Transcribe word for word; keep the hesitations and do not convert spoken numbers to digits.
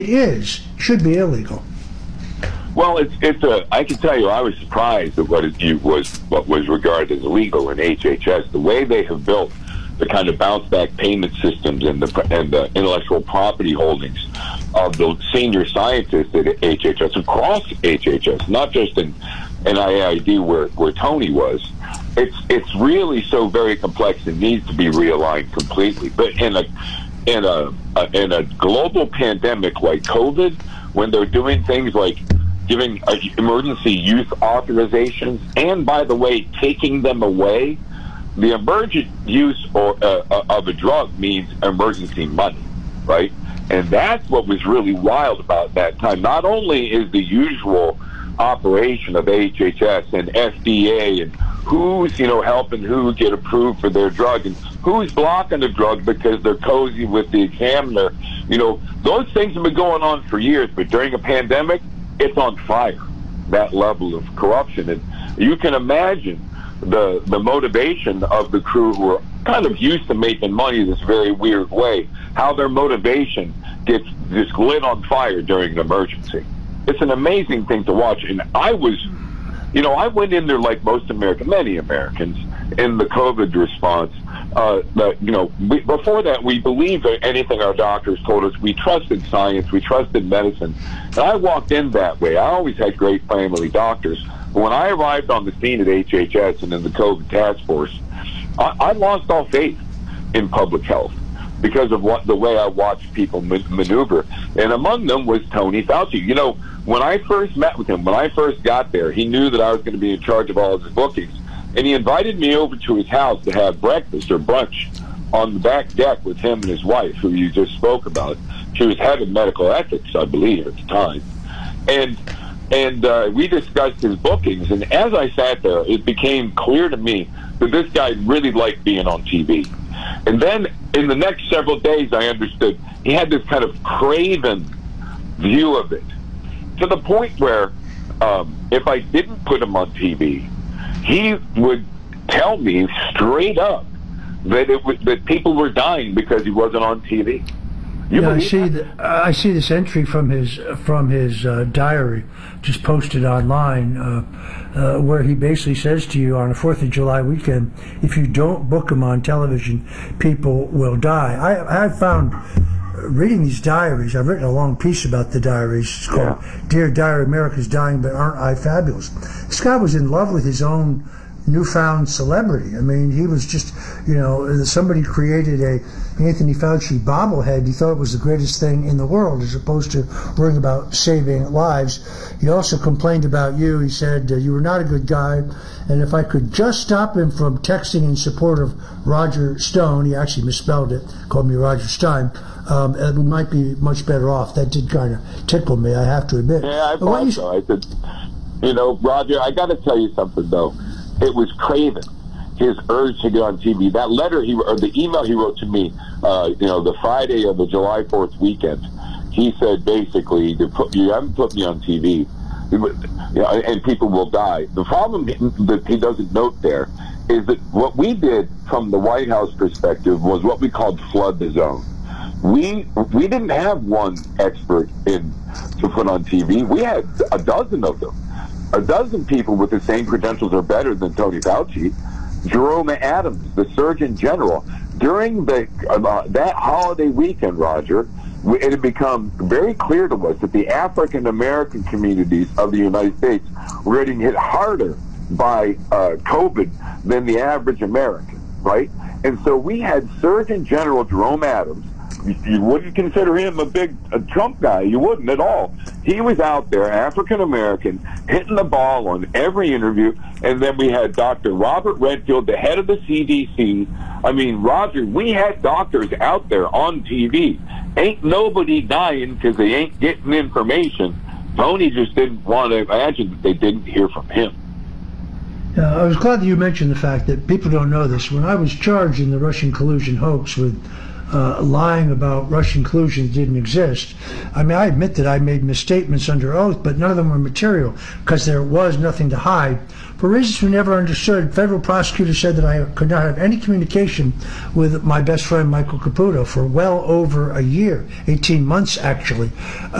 is, should be illegal. Well, it's it's a. I can tell you, I was surprised at what it was what was regarded as illegal in H H S. The way they have built the kind of bounce back payment systems and the and the intellectual property holdings of the senior scientists at H H S across H H S, not just in N I A I D where where Tony was. It's it's really so very complex. It needs to be realigned completely. But in a in a, a in a global pandemic like COVID, when they're doing things like giving uh, emergency use authorizations, and by the way, taking them away, the emergent use or uh, uh, of a drug means emergency money, right? And that's what was really wild about that time. Not only is the usual operation of H H S and F D A and who's, you know, helping who get approved for their drug and who's blocking the drug because they're cozy with the examiner, you know, those things have been going on for years, but during a pandemic, it's on fire, that level of corruption. And you can imagine the the motivation of the crew who are kind of used to making money this very weird way, how their motivation gets just lit on fire during an emergency. It's an amazing thing to watch. And I was, you know, I went in there like most Americans, many Americans, in the COVID response. Uh, the, you know, we, before that, we believed anything our doctors told us. We trusted science. We trusted medicine. And I walked in that way. I always had great family doctors. But when I arrived on the scene at H H S and in the COVID task force, I, I lost all faith in public health because of what the way I watched people ma- maneuver. And among them was Tony Fauci. You know, when I first met with him, when I first got there, he knew that I was going to be in charge of all of his bookings. And he invited me over to his house to have breakfast or brunch on the back deck with him and his wife, who you just spoke about. She was head of medical ethics, I believe, at the time. And and uh, we discussed his bookings. And as I sat there, it became clear to me that this guy really liked being on T V. And then in the next several days, I understood he had this kind of craven view of it, to the point where um, if I didn't put him on T V, he would tell me straight up that it was, that people were dying because he wasn't on T V. You yeah, I see the, I see this entry from his from his uh, diary, just posted online, uh, uh, where he basically says to you on a Fourth of July weekend, if you don't book him on television, people will die. I I found, reading these diaries, I've written a long piece about the diaries. It's called yeah. Dear Diary, America's Dying, but Aren't I Fabulous? This guy was in love with his own newfound celebrity. I mean, he was just, you know, somebody created a Anthony Fauci bobblehead. He thought it was the greatest thing in the world, as opposed to worrying about saving lives. He also complained about you. He said uh, you were not a good guy, and if I could just stop him from texting in support of Roger Stone, he actually misspelled it, called me Roger Stein, um, it might be much better off. That did kind of tickle me, I have to admit. Yeah, I thought you... so. I said, you know, Roger, I got to tell you something, though. It was craven, his urge to get on T V. That letter he or the email he wrote to me, uh, you know, the Friday of the July fourth weekend, he said basically, to put, you haven't put me on T V, you know, and people will die. The problem that he doesn't note there is that what we did from the White House perspective was what we called flood the zone. We we didn't have one expert in to put on T V. We had a dozen of them. A dozen people with the same credentials or better than Tony Fauci. Jerome Adams, the Surgeon General, during the uh, that holiday weekend, Roger, it had become very clear to us that the African American communities of the United States were getting hit harder by uh, COVID than the average American, right? And so we had Surgeon General Jerome Adams. You wouldn't consider him a big a Trump guy. You wouldn't at all. He was out there, African-American, hitting the ball on every interview. And then we had Doctor Robert Redfield, the head of the C D C. I mean, Roger, we had doctors out there on T V. Ain't nobody dying because they ain't getting information. Tony just didn't want to imagine that they didn't hear from him. Uh, I was glad that you mentioned the fact that people don't know this. When I was charged in the Russian collusion hoax with uh, lying about Russian collusion didn't exist. I mean, I admit that I made misstatements under oath, but none of them were material because there was nothing to hide. For reasons we never understood, federal prosecutors said that I could not have any communication with my best friend Michael Caputo for well over a year, eighteen months actually.